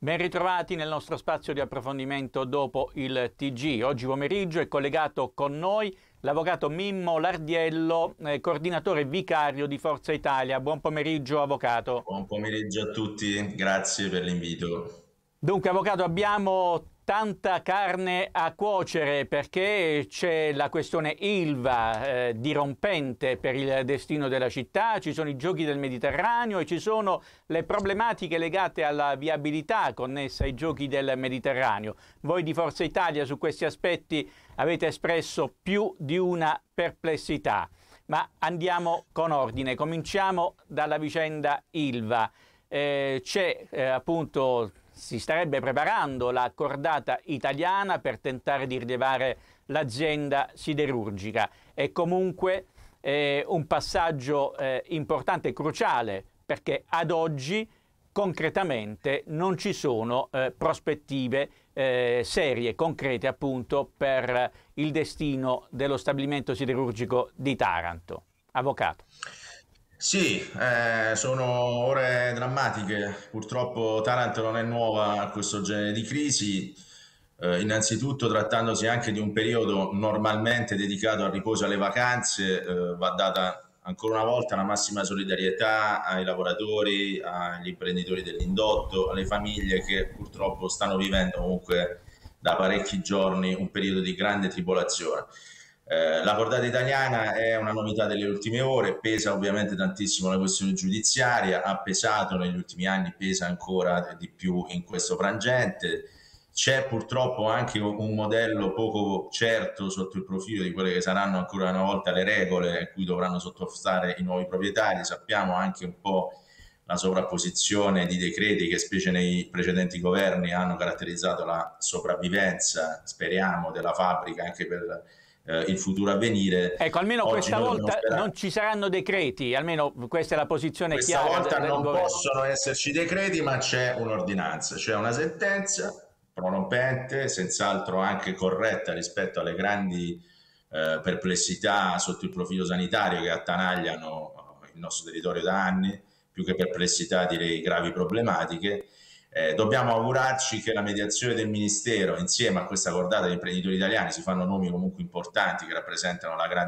Ben ritrovati nel nostro spazio di approfondimento dopo il TG. Oggi pomeriggio è collegato con noi l'avvocato Mimmo Lardiello, coordinatore vicario di Forza Italia. Buon pomeriggio, avvocato. Buon pomeriggio a tutti, grazie per l'invito. Dunque, avvocato, abbiamo tanta carne a cuocere perché c'è la questione Ilva dirompente per il destino della città, ci sono i giochi del Mediterraneo e ci sono le problematiche legate alla viabilità connessa ai giochi del Mediterraneo. Voi di Forza Italia su questi aspetti avete espresso più di una perplessità, ma andiamo con ordine. Cominciamo dalla vicenda Ilva. Appunto, si starebbe preparando la cordata italiana per tentare di rilevare l'azienda siderurgica. È comunque un passaggio importante e cruciale, perché ad oggi concretamente non ci sono prospettive serie, concrete appunto per il destino dello stabilimento siderurgico di Taranto. Avvocato. Sì, sono ore drammatiche. Purtroppo Taranto non è nuova a questo genere di crisi. Innanzitutto, trattandosi anche di un periodo normalmente dedicato al riposo e alle vacanze, va data ancora una volta la massima solidarietà ai lavoratori, agli imprenditori dell'indotto, alle famiglie che purtroppo stanno vivendo comunque da parecchi giorni un periodo di grande tribolazione. La cordata italiana è una novità delle ultime ore, pesa ovviamente tantissimo la questione giudiziaria, ha pesato negli ultimi anni, pesa ancora di più in questo frangente. C'è purtroppo anche un modello poco certo sotto il profilo di quelle che saranno ancora una volta le regole a cui dovranno sottostare i nuovi proprietari. Sappiamo anche un po' la sovrapposizione di decreti che specie nei precedenti governi hanno caratterizzato la sopravvivenza, speriamo, della fabbrica anche per il futuro a venire. Ecco, almeno Oggi questa noi dobbiamo volta sperare. non ci saranno decreti, almeno questa è la posizione Questa chiara volta del non governo. possono esserci decreti, ma c'è un'ordinanza, c'è una sentenza prorompente, senz'altro anche corretta rispetto alle grandi perplessità sotto il profilo sanitario che attanagliano il nostro territorio da anni, più che perplessità direi gravi problematiche. Dobbiamo augurarci che la mediazione del Ministero, insieme a questa cordata di imprenditori italiani, si fanno nomi comunque importanti che rappresentano la grande